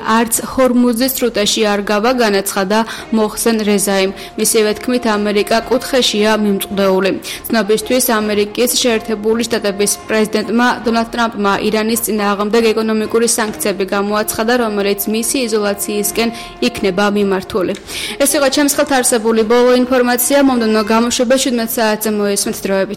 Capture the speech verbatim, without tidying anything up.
არც ჰორმუზის სრუტეში არ გავა, განაცხადა მოხსენ რეზაიმ. მისივე თქმით, ამერიკა კუთხეშია მიმწყდეული. ცნობისთვის, ამერიკის შეერთებული შტატების პრეზიდენტმა დონალდ ტრამპმა ირანის წინააღმდეგ ეკონომიკური სანქციები გამოაცხადა, რომელიც მისი იზოლაციისკენ იქნება მიმართული. ეს იყო ჩემს ხელთ არსებული ბოლო ინფორმაცია, მომდევნო გამოშვებას შვიდმეტ საათზე მოისმენთ დროებით.